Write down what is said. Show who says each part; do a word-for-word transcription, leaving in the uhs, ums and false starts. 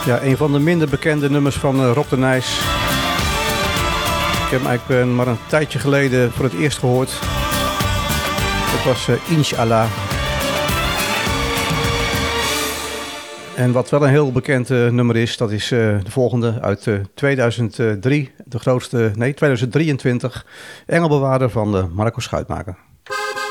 Speaker 1: Ja, een van de minder bekende nummers van uh, Rob de Nijs. Ik heb hem eigenlijk uh, maar een tijdje geleden voor het eerst gehoord. Dat was uh, Inshallah. En wat wel een heel bekend uh, nummer is, dat is uh, de volgende uit uh, tweeduizend drie. De grootste, nee, tweeduizend drieëntwintig. Engelbewaarder van uh, Marco Schuitmaker.